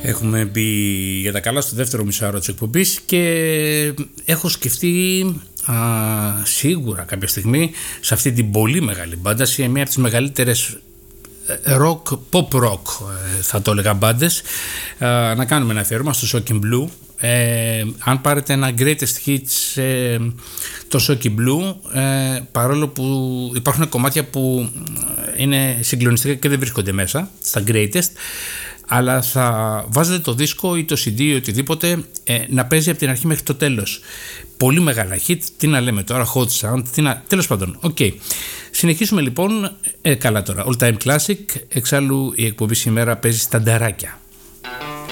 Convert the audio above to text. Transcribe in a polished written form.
Έχουμε μπει για τα καλά στο δεύτερο μισάωρο της εκπομπής και έχω σκεφτεί σίγουρα κάποια στιγμή σε αυτή την πολύ μεγάλη μπάντα, σε μία από τις μεγαλύτερες rock, pop rock θα το έλεγα μπάντες, να κάνουμε ένα αφιέρωμα στο Shocking Blue. Αν πάρετε ένα greatest hits το Shocking Blue, παρόλο που υπάρχουν κομμάτια που είναι συγκλονιστικά και δεν βρίσκονται μέσα στα greatest, αλλά θα βάζετε το δίσκο ή το CD ή οτιδήποτε να παίζει από την αρχή μέχρι το τέλος. Πολύ μεγάλα hit, τι να λέμε τώρα, hot sound, τέλος πάντων. Okay. Συνεχίσουμε λοιπόν, καλά τώρα, all time classic. Εξάλλου η εκπομπή σήμερα παίζει στανταράκια.